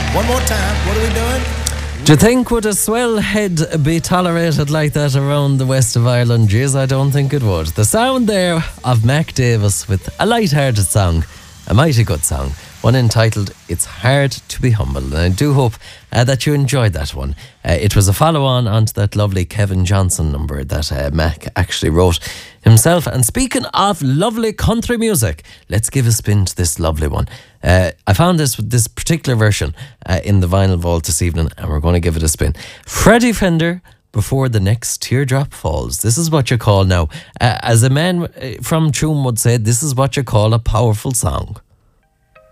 One more time. What are we doing? Do you think would a swell head be tolerated like that around the west of Ireland? Jeez, I don't think it would. The sound there of Mac Davis with a light-hearted song, a mighty good song, one entitled It's Hard to Be Humble. And I do hope that you enjoyed that one. It was a follow-on onto that lovely Kevin Johnson number that Mac actually wrote himself. And speaking of lovely country music, let's give a spin to this lovely one. I found this particular version in the vinyl vault this evening, and we're going to give it a spin. Freddie Fender, Before the Next Teardrop Falls. This is what you call now, as a man from Tuam would say, this is what you call a powerful song.